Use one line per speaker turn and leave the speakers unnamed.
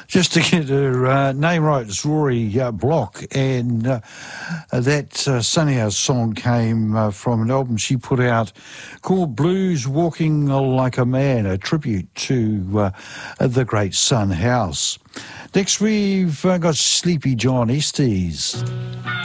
Just to get her name right, it's Rory Block, and that Sunny House song came from an album she put out called Blues Walking Like a Man, a tribute to the great Son House. Next we've got Sleepy John Estes.